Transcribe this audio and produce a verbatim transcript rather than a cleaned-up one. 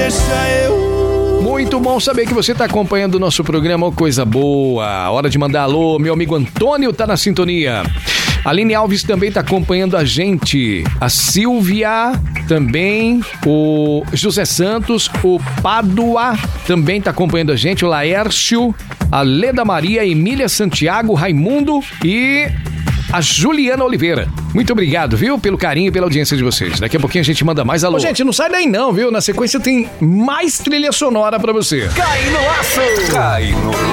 deixa eu. Muito bom saber que você está acompanhando o nosso programa, oh, coisa boa. Hora de mandar alô, meu amigo Antônio tá na sintonia. A Aline Alves também está acompanhando a gente. A Silvia também. O José Santos. O Pádua também está acompanhando a gente. O Laércio. A Leda Maria. Emília Santiago. Raimundo. E a Juliana Oliveira. Muito obrigado, viu? Pelo carinho e pela audiência de vocês. Daqui a pouquinho a gente manda mais alô. Ô, gente, não sai daí não, viu? Na sequência tem mais trilha sonora pra você. Cai no aço! Cai no